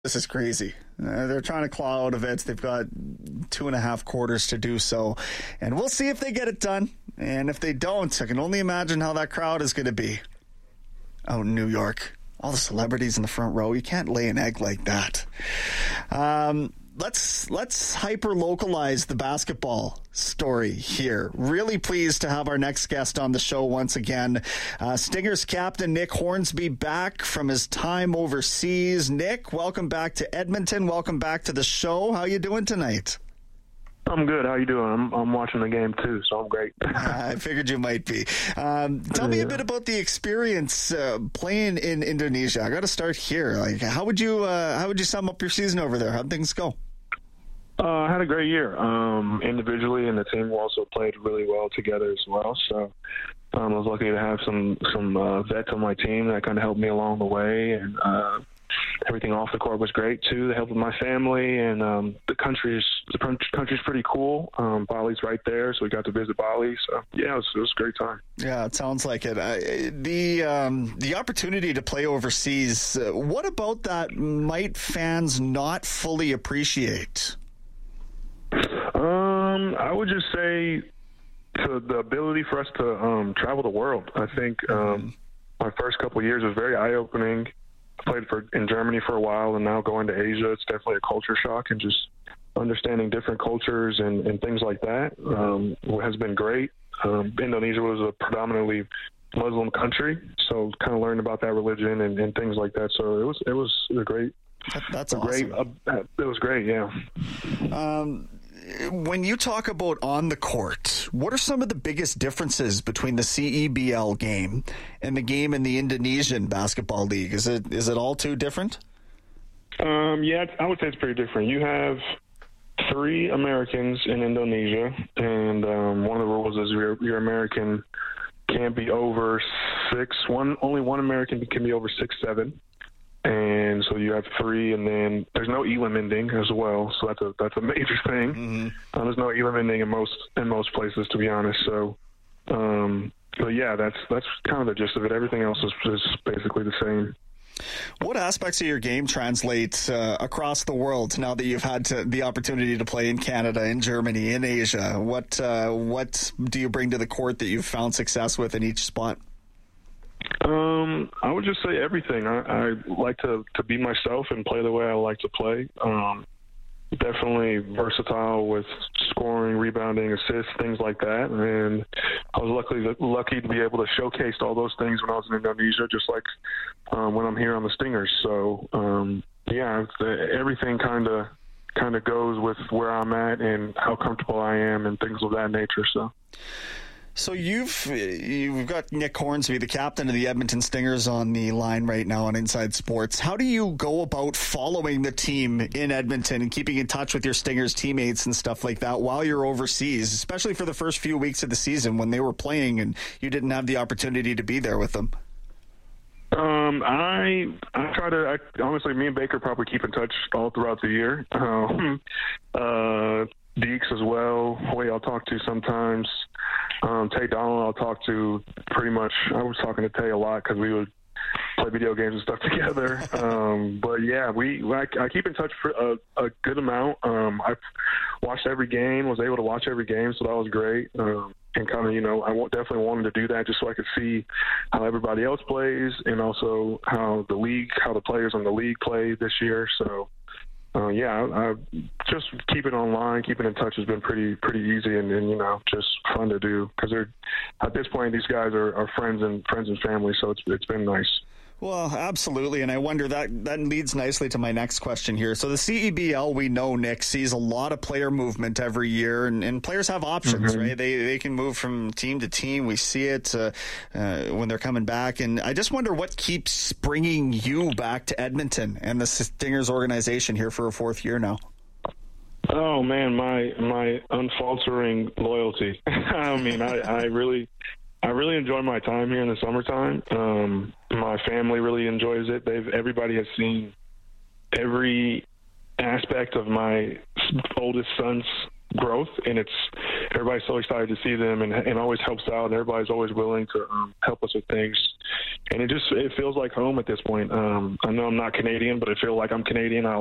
This is crazy. They're trying to claw out of it. They've got 2.5 quarters to do so. And we'll see if they get it done. And if they don't, I can only imagine how that crowd is going to be out in New York. All the celebrities in the front row. You can't lay an egg like that. Let's hyper-localize the basketball story here. Really pleased to have our next guest on the show once again. Stingers captain Nick Hornsby back from his time overseas. Nick, welcome back to Edmonton. Welcome back to the show. How you doing tonight? I'm good. How you doing? I'm watching the game too, so I'm great. I figured you might be. Tell me a bit about the experience playing in Indonesia. I got to start here. Like, how would you sum up your season over there? How'd things go? I had a great year individually, and the team also played really well together as well. So I was lucky to have some vets on my team that kind of helped me along the way, and everything off the court was great too. They helped with my family, and the country's pretty cool. Bali's right there, so we got to visit Bali. So yeah, it was a great time. Yeah, it sounds like it. The opportunity to play overseas. What about that might fans not fully appreciate? I would just say the ability for us to travel the world. I think my first couple of years was very eye-opening. I played in Germany for a while, and now going to Asia, it's definitely a culture shock, and just understanding different cultures and things like that has been great. Indonesia was a predominantly Muslim country, so kind of learned about that religion and things like that. So it was a great. That's awesome. It was great, yeah. When you talk about on the court, what are some of the biggest differences between the CEBL game and the game in the Indonesian Basketball League? Is it all too different? Yeah, I would say it's pretty different. You have 3 Americans in Indonesia, and one of the rules is your American can't be over 6'1". Only one American can be over 6'7". And so you have 3, and then there's no elim ending as well, so that's a major thing. Mm-hmm. There's no elim ending in most places, to be honest. So, but yeah, that's kind of the gist of it. Everything else is basically the same. What aspects of your game translate across the world now that you've had the opportunity to play in Canada, in Germany, in Asia? What do you bring to the court that you've found success with in each spot? I would just say everything. I like to be myself and play the way I like to play. Definitely versatile with scoring, rebounding, assists, things like that. And I was lucky to be able to showcase all those things when I was in Indonesia, just like when I'm here on the Stingers. So, yeah, everything kind of goes with where I'm at and how comfortable I am and things of that nature. So you've got Nick Hornsby, the captain of the Edmonton Stingers, on the line right now on Inside Sports. How do you go about following the team in Edmonton and keeping in touch with your Stingers teammates and stuff like that while you're overseas, especially for the first few weeks of the season when they were playing and you didn't have the opportunity to be there with them? I try to, honestly, me and Baker probably keep in touch all throughout the year. Deeks as well, Hoy I'll talk to sometimes. Tay Donald I'll talk to pretty much. I was talking to Tay a lot because we would play video games and stuff together. But yeah, I keep in touch for a good amount. I've watched every game, was able to watch every game, so that was great. And kind of, I definitely wanted to do that just so I could see how everybody else plays and also how the players in the league play this year. So, yeah, I just keeping online, keeping in touch has been pretty easy and just fun to do because at this point these guys are friends and family, so it's been nice. Well, absolutely, and I wonder that leads nicely to my next question here. So the CEBL, we know, Nick, sees a lot of player movement every year, and players have options, right? They can move from team to team. We see it when they're coming back, and I just wonder what keeps bringing you back to Edmonton and the Stingers organization here for a 4th year now. Oh man, my unfaltering loyalty. I mean, I really enjoy my time here in the summertime. My family really enjoys it. Everybody has seen every aspect of my oldest son's growth, and everybody's so excited to see them, and always helps out, and everybody's always willing to help us with things, and it feels like home at this point. I know I'm not Canadian, but I feel like I'm Canadian. I